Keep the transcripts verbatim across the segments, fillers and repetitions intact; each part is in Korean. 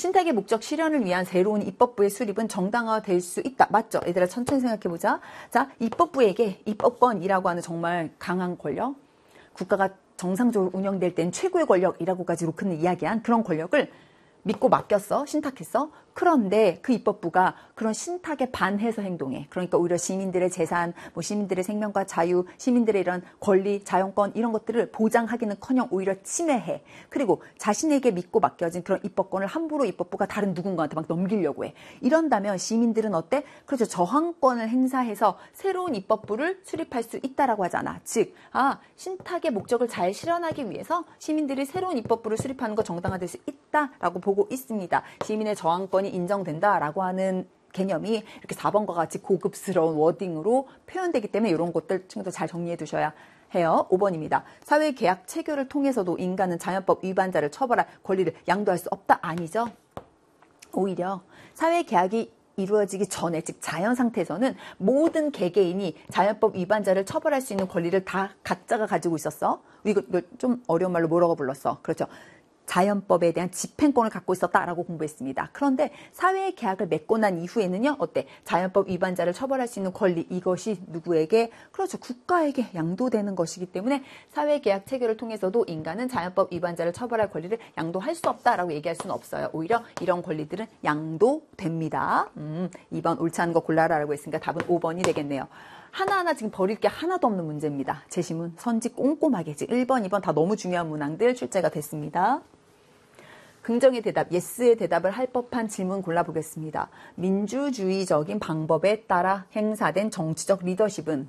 신탁의 목적 실현을 위한 새로운 입법부의 수립은 정당화될 수 있다. 맞죠? 얘들아 천천히 생각해보자. 자, 입법부에게 입법권이라고 하는 정말 강한 권력, 국가가 정상적으로 운영될 땐 최고의 권력이라고까지 로크는 이야기한 그런 권력을 믿고 맡겼어. 신탁했어. 그런데 그 입법부가 그런 신탁에 반해서 행동해. 그러니까 오히려 시민들의 재산, 뭐 시민들의 생명과 자유, 시민들의 이런 권리, 자연권 이런 것들을 보장하기는커녕 오히려 침해해. 그리고 자신에게 믿고 맡겨진 그런 입법권을 함부로 입법부가 다른 누군가한테 막 넘기려고 해. 이런다면 시민들은 어때? 그렇죠. 저항권을 행사해서 새로운 입법부를 수립할 수 있다라고 하잖아. 즉, 아, 신탁의 목적을 잘 실현하기 위해서 시민들이 새로운 입법부를 수립하는 거 정당화될 수 있다라고 보고 있습니다. 시민의 저항권이 인정된다라고 하는 개념이 이렇게 사 번과 같이 고급스러운 워딩으로 표현되기 때문에 이런 것들 친구들 잘 정리해 두셔야 해요. 오 번입니다. 사회계약 체결을 통해서도 인간은 자연법 위반자를 처벌할 권리를 양도할 수 없다. 아니죠. 오히려 사회계약이 이루어지기 전에, 즉 자연 상태에서는 모든 개개인이 자연법 위반자를 처벌할 수 있는 권리를 다 각자가 가지고 있었어. 이거 좀 어려운 말로 뭐라고 불렀어? 그렇죠. 자연법에 대한 집행권을 갖고 있었다라고 공부했습니다. 그런데 사회의 계약을 맺고 난 이후에는요. 어때? 자연법 위반자를 처벌할 수 있는 권리, 이것이 누구에게? 그렇죠. 국가에게 양도되는 것이기 때문에 사회계약 체결을 통해서도 인간은 자연법 위반자를 처벌할 권리를 양도할 수 없다라고 얘기할 수는 없어요. 오히려 이런 권리들은 양도됩니다. 음, 이 번 옳지 않은 거 골라라라고 했으니까 답은 오 번이 되겠네요. 하나하나 지금 버릴 게 하나도 없는 문제입니다. 제시문 선지 꼼꼼하게 지금 일 번, 이 번 다 너무 중요한 문항들 출제가 됐습니다. 긍정의 대답, 예스의 대답을 할 법한 질문 골라보겠습니다. 민주주의적인 방법에 따라 행사된 정치적 리더십은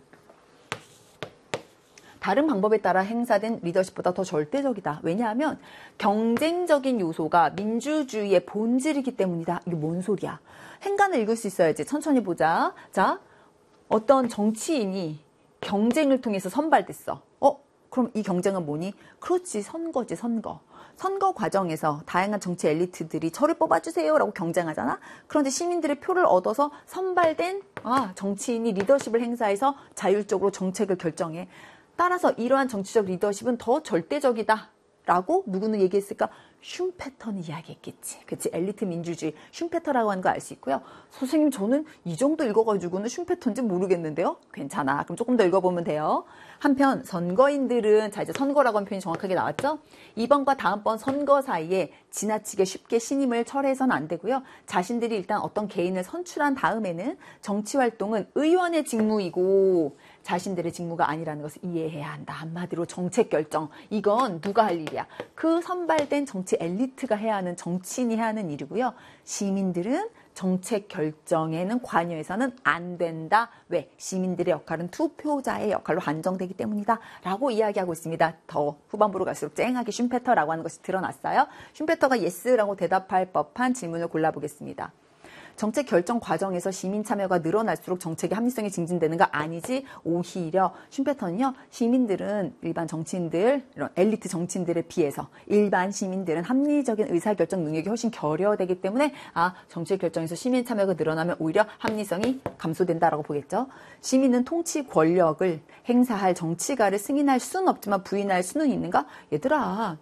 다른 방법에 따라 행사된 리더십보다 더 절대적이다. 왜냐하면 경쟁적인 요소가 민주주의의 본질이기 때문이다. 이게 뭔 소리야? 행간을 읽을 수 있어야지. 천천히 보자. 자, 어떤 정치인이 경쟁을 통해서 선발됐어. 어? 그럼 이 경쟁은 뭐니? 그렇지, 선거지, 선거. 선거 과정에서 다양한 정치 엘리트들이 저를 뽑아주세요 라고 경쟁하잖아. 그런데 시민들의 표를 얻어서 선발된 아, 정치인이 리더십을 행사해서 자율적으로 정책을 결정해. 따라서 이러한 정치적 리더십은 더 절대적이다 라고 누구는 얘기했을까? 슌페터는 이야기했겠지. 그치? 엘리트 민주주의 슌페터라고 하는 거 알 수 있고요. 선생님 저는 이 정도 읽어가지고는 슌페터인지 모르겠는데요. 괜찮아. 그럼 조금 더 읽어보면 돼요. 한편 선거인들은 자 이제 선거라고 하는 표현이 정확하게 나왔죠. 이번과 다음번 선거 사이에 지나치게 쉽게 신임을 철회해서는 안 되고요. 자신들이 일단 어떤 개인을 선출한 다음에는 정치활동은 의원의 직무이고 자신들의 직무가 아니라는 것을 이해해야 한다. 한마디로 정책 결정. 이건 누가 할 일이야? 그 선발된 정치 엘리트가 해야 하는, 정치인이 해야 하는 일이고요. 시민들은 정책 결정에는 관여해서는 안 된다. 왜? 시민들의 역할은 투표자의 역할로 한정되기 때문이다. 라고 이야기하고 있습니다. 더 후반부로 갈수록 쨍하게 슌페터라고 하는 것이 드러났어요. 슌페터가 예스라고 대답할 법한 질문을 골라보겠습니다. 정책 결정 과정에서 시민 참여가 늘어날수록 정책의 합리성이 증진되는가? 아니지. 오히려 슌페터는요. 시민들은 일반 정치인들, 이런 엘리트 정치인들에 비해서 일반 시민들은 합리적인 의사결정 능력이 훨씬 결여되기 때문에 아 정책 결정에서 시민 참여가 늘어나면 오히려 합리성이 감소된다라고 보겠죠. 시민은 통치 권력을 행사할 정치가를 승인할 수는 없지만 부인할 수는 있는가? 얘들아,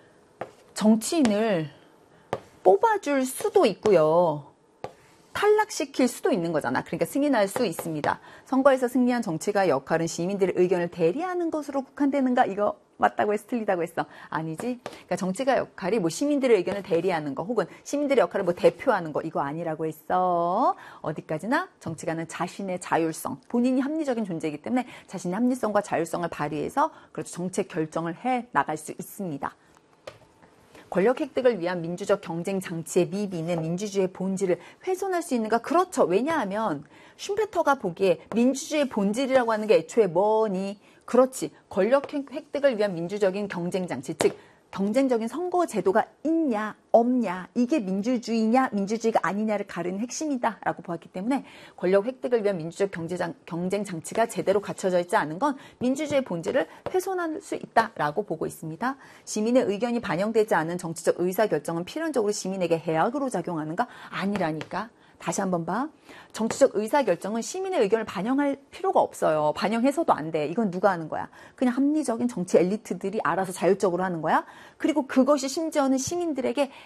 정치인을 뽑아줄 수도 있고요. 탈락시킬 수도 있는 거잖아. 그러니까 승인할 수 있습니다. 선거에서 승리한 정치가의 역할은 시민들의 의견을 대리하는 것으로 국한되는가? 이거 맞다고 해서 틀리다고 했어. 아니지. 그러니까 정치가 역할이 뭐 시민들의 의견을 대리하는 거 혹은 시민들의 역할을 뭐 대표하는 거 이거 아니라고 했어. 어디까지나 정치가는 자신의 자율성, 본인이 합리적인 존재이기 때문에 자신의 합리성과 자율성을 발휘해서 그렇죠. 정책 결정을 해 나갈 수 있습니다. 권력 획득을 위한 민주적 경쟁 장치의 미비는 민주주의의 본질을 훼손할 수 있는가? 그렇죠. 왜냐하면 슌페터가 보기에 민주주의의 본질이라고 하는 게 애초에 뭐니? 그렇지. 권력 획득을 위한 민주적인 경쟁 장치, 즉 경쟁적인 선거 제도가 있냐 없냐 이게 민주주의냐 민주주의가 아니냐를 가르는 핵심이다 라고 보았기 때문에 권력 획득을 위한 민주적 경제장, 경쟁 장치가 제대로 갖춰져 있지 않은 건 민주주의의 본질을 훼손할 수 있다라고 보고 있습니다. 시민의 의견이 반영되지 않은 정치적 의사결정은 필연적으로 시민에게 해악으로 작용하는가? 아니라니까. 다시 한번 봐. 정치적 의사결정은 시민의 의견을 반영할 필요가 없어요. 반영해서도 안 돼. 이건 누가 하는 거야? 그냥 합리적인 정치 엘리트들이 알아서 자율적으로 하는 거야. 그리고 그것이 심지어는 시민들에게